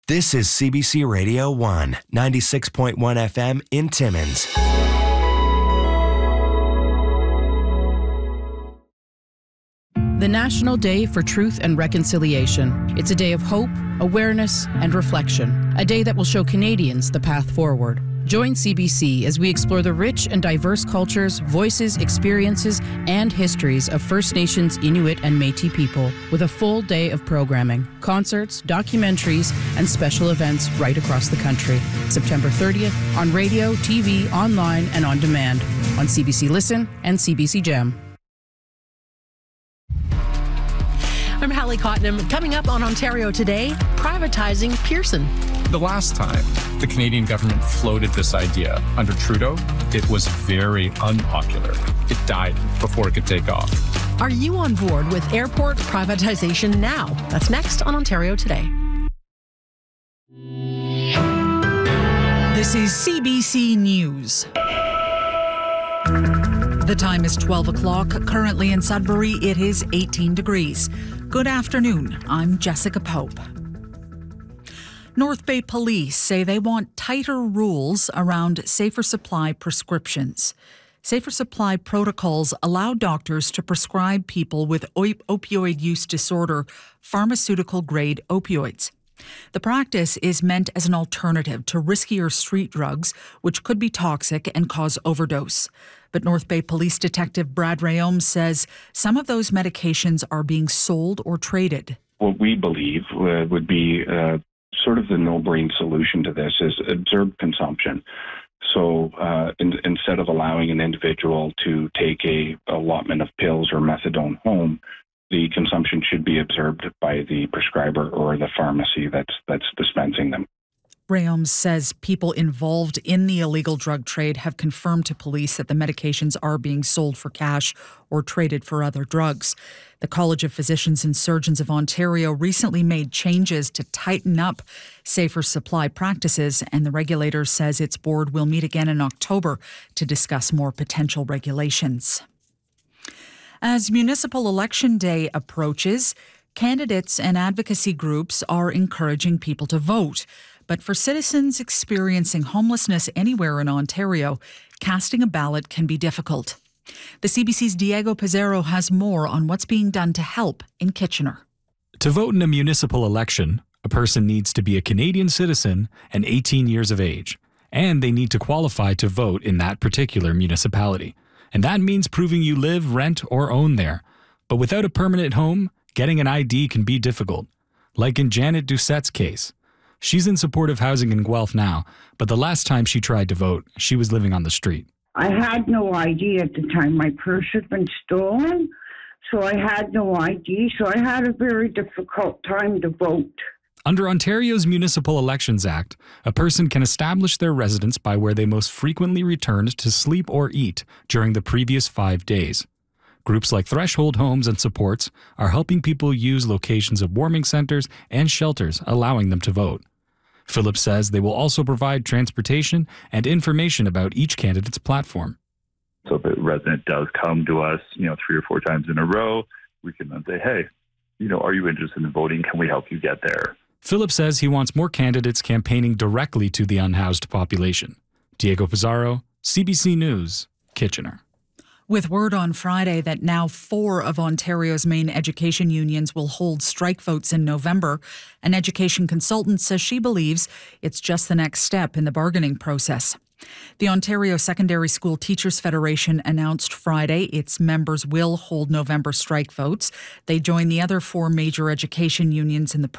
This is CBC Radio 1, 96.1 FM in Timmins. The National Day for Truth and Reconciliation. It's a day of hope, awareness, and reflection. A day that will show Canadians the path forward. Join CBC as we explore the rich and diverse cultures, voices, experiences, and histories of First Nations, Inuit, and Métis people with a full day of programming, concerts, documentaries, and special events right across the country. September 30th on radio, TV, online, and on demand on CBC Listen and CBC Gem. I'm Hallie Cottenham. Coming up on Ontario Today, privatizing Pearson. The last time the Canadian government floated this idea under Trudeau, it was very unpopular. It died before it could take off. Are you on board with airport privatization now? That's next on Ontario Today. This is CBC News. The time is 12 o'clock. Currently in Sudbury, it is 18 degrees. Good afternoon. I'm Jessica Pope. North Bay Police say they want tighter rules around Safer Supply prescriptions. Safer Supply protocols allow doctors to prescribe people with opioid use disorder pharmaceutical-grade opioids. The practice is meant as an alternative to riskier street drugs, which could be toxic and cause overdose. But North Bay Police Detective Brad Rayom says some of those medications are being sold or traded. What we believe would be sort of the no-brain solution to this is observed consumption. So instead of allowing an individual to take a allotment of pills or methadone home, the consumption should be observed by the prescriber or the pharmacy that's dispensing them. Rayom says people involved in the illegal drug trade have confirmed to police that the medications are being sold for cash or traded for other drugs. The College of Physicians and Surgeons of Ontario recently made changes to tighten up safer supply practices, and the regulator says its board will meet again in October to discuss more potential regulations. As municipal election day approaches, candidates and advocacy groups are encouraging people to vote. But for citizens experiencing homelessness anywhere in Ontario, casting a ballot can be difficult. The CBC's Diego Pizarro has more on what's being done to help in Kitchener. To vote in a municipal election, a person needs to be a Canadian citizen and 18 years of age, and they need to qualify to vote in that particular municipality. And that means proving you live, rent, or own there. But without a permanent home, getting an ID can be difficult, like in Janet Doucette's case. She's in supportive housing in Guelph now, but the last time she tried to vote, she was living on the street. I had no ID at the time. My purse had been stolen, so I had no ID, so I had a very difficult time to vote. Under Ontario's Municipal Elections Act, a person can establish their residence by where they most frequently returned to sleep or eat during the previous 5 days. Groups like Threshold Homes and Supports are helping people use locations of warming centres and shelters, allowing them to vote. Phillips says they will also provide transportation and information about each candidate's platform. So if a resident does come to us, 3 or 4 times in a row, we can then say, hey, are you interested in voting? Can we help you get there? Phillips says he wants more candidates campaigning directly to the unhoused population. Diego Pizarro, CBC News, Kitchener. With word on Friday that now 4 of Ontario's main education unions will hold strike votes in November, an education consultant says she believes it's just the next step in the bargaining process. The Ontario Secondary School Teachers Federation announced Friday its members will hold November strike votes. They join the other 4 major education unions in the